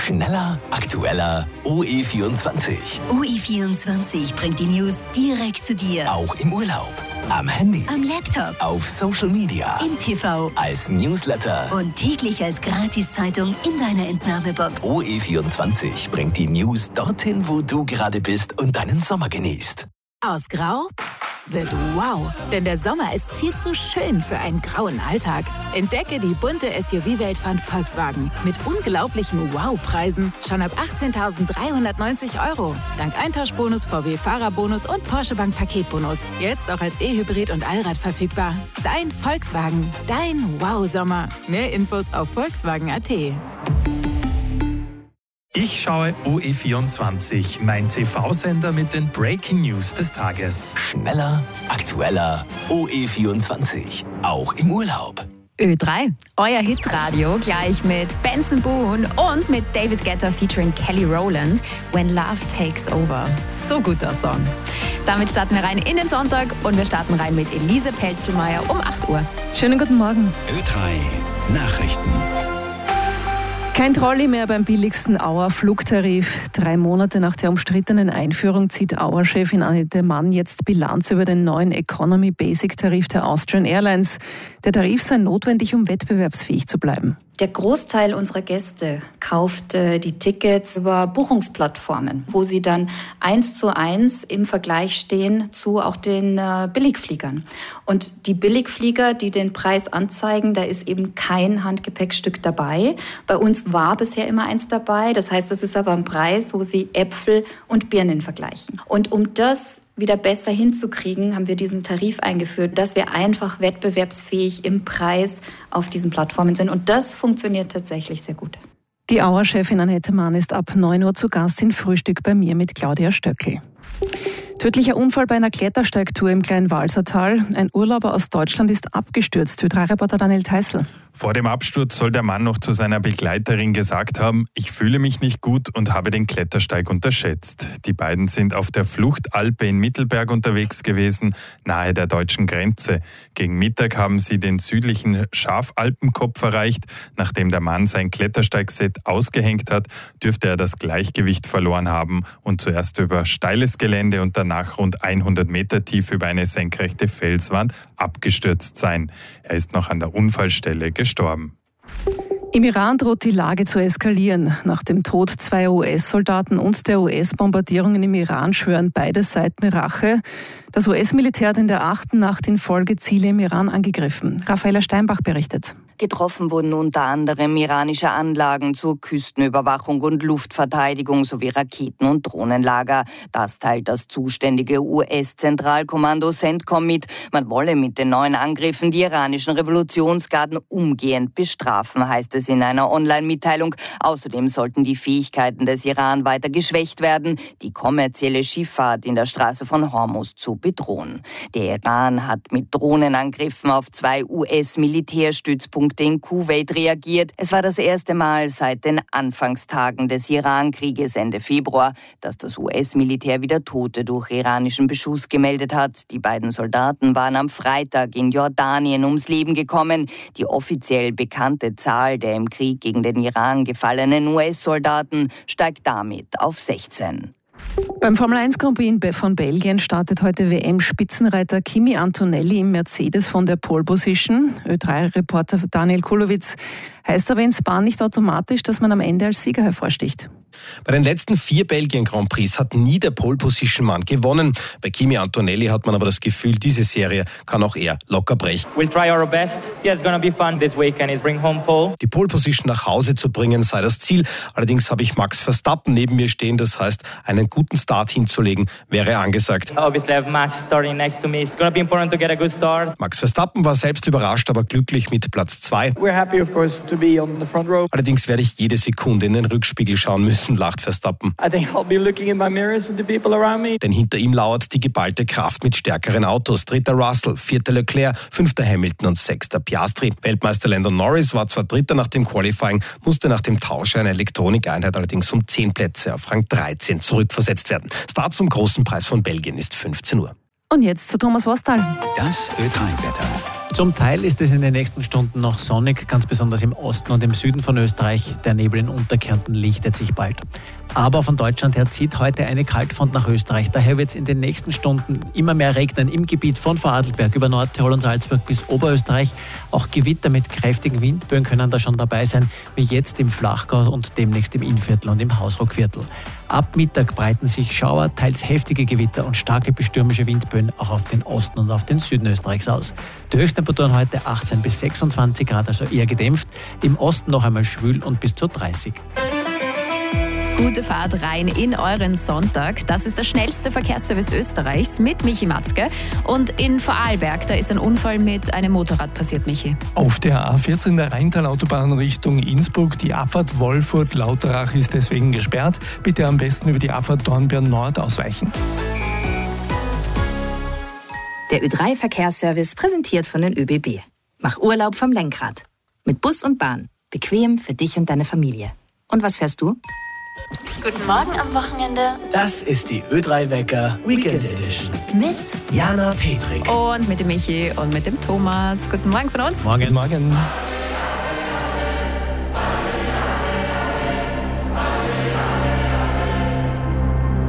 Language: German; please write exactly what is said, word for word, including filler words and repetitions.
Schneller, aktueller, O E vierundzwanzig. O E vierundzwanzig bringt die News direkt zu dir. Auch im Urlaub, am Handy, am Laptop, auf Social Media, im T V, als Newsletter und täglich als Gratiszeitung in deiner Entnahmebox. O E vierundzwanzig bringt die News dorthin, wo du gerade bist und deinen Sommer genießt. Aus Grau wird wow, denn der Sommer ist viel zu schön für einen grauen Alltag. Entdecke die bunte S U V-Welt von Volkswagen mit unglaublichen Wow-Preisen schon ab achtzehntausenddreihundertneunzig Euro. Dank Eintauschbonus, V W-Fahrerbonus und Porsche Bank Paketbonus. Jetzt auch als E-Hybrid und Allrad verfügbar. Dein Volkswagen, dein Wow-Sommer. Mehr Infos auf volkswagen punkt a t. Ich schaue O E vierundzwanzig, mein T V-Sender mit den Breaking News des Tages. Schneller, aktueller, O E vierundzwanzig, auch im Urlaub. Ö drei, euer Hitradio, gleich mit Benson Boone und mit David Guetta featuring Kelly Rowland, When Love Takes Over. So guter Song. Damit starten wir rein in den Sonntag und wir starten rein mit Elise Pelzelmeier um acht Uhr. Schönen guten Morgen. Ö drei Nachrichten. Kein Trolley mehr beim billigsten Auer-Flugtarif. Drei Monate nach der umstrittenen Einführung zieht Auer-Chefin Annette Mann jetzt Bilanz über den neuen Economy-Basic-Tarif der Austrian Airlines. Der Tarif sei notwendig, um wettbewerbsfähig zu bleiben. Der Großteil unserer Gäste kauft äh, die Tickets über Buchungsplattformen, wo sie dann eins zu eins im Vergleich stehen zu auch den äh, Billigfliegern. Und die Billigflieger, die den Preis anzeigen, da ist eben kein Handgepäckstück dabei. Bei uns war bisher immer eins dabei. Das heißt, das ist aber ein Preis, wo sie Äpfel und Birnen vergleichen. Und um das wieder besser hinzukriegen, haben wir diesen Tarif eingeführt, dass wir einfach wettbewerbsfähig im Preis auf diesen Plattformen sind. Und das funktioniert tatsächlich sehr gut. Die Auer-Chefin Annette Mann ist ab neun Uhr zu Gast in Frühstück bei mir mit Claudia Stöckl. Tödlicher Unfall bei einer Klettersteigtour im Kleinwalsertal. Ein Urlauber aus Deutschland ist abgestürzt. Ö drei Reporter Daniel Theißl. Vor dem Absturz soll der Mann noch zu seiner Begleiterin gesagt haben, ich fühle mich nicht gut und habe den Klettersteig unterschätzt. Die beiden sind auf der Fluchtalpe in Mittelberg unterwegs gewesen, nahe der deutschen Grenze. Gegen Mittag haben sie den südlichen Schafalpenkopf erreicht. Nachdem der Mann sein Klettersteigset ausgehängt hat, dürfte er das Gleichgewicht verloren haben und zuerst über steiles Gelände und danach rund hundert Meter tief über eine senkrechte Felswand abgestürzt sein. Er ist noch an der Unfallstelle gestorben. Im Iran droht die Lage zu eskalieren. Nach dem Tod zweier U S-Soldaten und der U S-Bombardierungen im Iran schwören beide Seiten Rache. Das U S-Militär hat in der achten Nacht in Folge Ziele im Iran angegriffen. Raffaella Steinbach berichtet. Getroffen wurden unter anderem iranische Anlagen zur Küstenüberwachung und Luftverteidigung sowie Raketen- und Drohnenlager. Das teilt das zuständige U S-Zentralkommando CENTCOM mit. Man wolle mit den neuen Angriffen die iranischen Revolutionsgarden umgehend bestrafen, heißt es in einer Online-Mitteilung. Außerdem sollten die Fähigkeiten des Iran weiter geschwächt werden, die kommerzielle Schifffahrt in der Straße von Hormuz zu bedrohen. Der Iran hat mit Drohnenangriffen auf zwei U S-Militärstützpunkte in Kuwait reagiert. Es war das erste Mal seit den Anfangstagen des Iran-Krieges Ende Februar, dass das U S-Militär wieder Tote durch iranischen Beschuss gemeldet hat. Die beiden Soldaten waren am Freitag in Jordanien ums Leben gekommen. Die offiziell bekannte Zahl der im Krieg gegen den Iran gefallenen U S-Soldaten steigt damit auf sechzehn. Beim Formel eins Grand Prix von Belgien startet heute W M-Spitzenreiter Kimi Antonelli im Mercedes von der Pole Position. Ö drei Reporter Daniel Kulowitz. Heißt aber in Spa nicht automatisch, dass man am Ende als Sieger hervorsticht. Bei den letzten vier Belgien Grand Prix hat nie der Pole-Position-Mann gewonnen. Bei Kimi Antonelli hat man aber das Gefühl, diese Serie kann auch er locker brechen. We'll try our best. Yeah, it's gonna be fun this weekend. Is bring home pole. Die Pole-Position nach Hause zu bringen sei das Ziel. Allerdings habe ich Max Verstappen neben mir stehen. Das heißt, einen guten Start hinzulegen wäre angesagt. Obviously, I have Max starting next to me. It's gonna be important to get a good start. Max Verstappen war selbst überrascht, aber glücklich mit Platz zwei. We're happy, of course, to be on the front row. Allerdings werde ich jede Sekunde in den Rückspiegel schauen müssen, lacht Verstappen. I think I'll be looking in my mirrors with the people around me. Denn hinter ihm lauert die geballte Kraft mit stärkeren Autos. Dritter Russell, vierter Leclerc, fünfter Hamilton und sechster Piastri. Weltmeister Lando Norris war zwar Dritter nach dem Qualifying, musste nach dem Tausch einer Elektronikeinheit allerdings um zehn Plätze auf Rang dreizehn zurückversetzt werden. Start zum großen Preis von Belgien ist fünfzehn Uhr. Und jetzt zu Thomas Wostal. Das Ö drei Wetter. Zum Teil ist es in den nächsten Stunden noch sonnig, ganz besonders im Osten und im Süden von Österreich. Der Nebel in Unterkärnten lichtet sich bald. Aber von Deutschland her zieht heute eine Kaltfront nach Österreich. Daher wird es in den nächsten Stunden immer mehr regnen im Gebiet von Vorarlberg über Nordtirol und Salzburg bis Oberösterreich. Auch Gewitter mit kräftigen Windböen können da schon dabei sein, wie jetzt im Flachgau und demnächst im Innviertel und im Hausruckviertel. Ab Mittag breiten sich Schauer, teils heftige Gewitter und starke bestürmische Windböen auch auf den Osten und auf den Süden Österreichs aus. Die Höchsttemperaturen heute achtzehn bis sechsundzwanzig Grad, also eher gedämpft. Im Osten noch einmal schwül und bis zu dreißig. Gute Fahrt rein in euren Sonntag. Das ist der schnellste Verkehrsservice Österreichs mit Michi Matzke. Und in Vorarlberg, da ist ein Unfall mit einem Motorrad passiert, Michi. Auf der A vierzehn der Rheintalautobahn Richtung Innsbruck. Die Abfahrt Wolfurt-Lauterach ist deswegen gesperrt. Bitte am besten über die Abfahrt Dornbirn Nord ausweichen. Der Ö drei Verkehrsservice präsentiert von den ÖBB. Mach Urlaub vom Lenkrad. Mit Bus und Bahn. Bequem für dich und deine Familie. Und was fährst du? Guten Morgen am Wochenende. Das ist die Ö drei Wecker Weekend Edition. Mit Jana Petrik. Und mit dem Michi und mit dem Thomas. Guten Morgen von uns. Morgen. Morgen.